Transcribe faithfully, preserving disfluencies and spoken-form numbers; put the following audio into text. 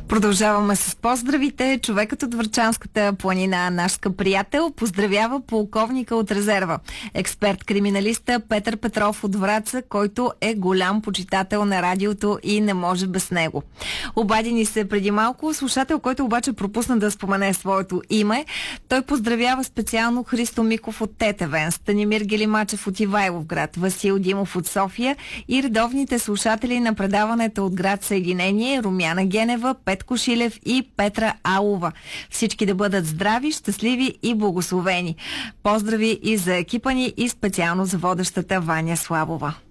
Продължаваме с поздравите. Човекът от Врачанската планина, наш скъп приятел, поздравява полковника от резерва. Експерт-криминалиста Петър Петров от Враца, който е голям почитател на радиото и не може без него. Обади ни се преди малко слушател, който обаче пропусна да спомене своето име. Той поздравява специално Христо Миков от Тетевен, Станимир Гелимачев от Ивайловград, Васил Димов от София и редовните слушатели на предаването от град Съединение Румяна Генева, Петко Шилев и Петра Алова. Всички да бъдат здрави, щастливи и благословени. Поздрави и за екипа ни и специално за водещата Ваня Славова.